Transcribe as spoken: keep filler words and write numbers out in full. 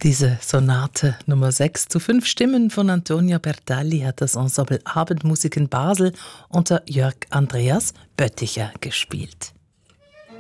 Diese Sonate Nummer sechs zu fünf Stimmen von Antonia Bertelli hat das Ensemble Abendmusik in Basel unter Jörg Andreas Bötticher gespielt.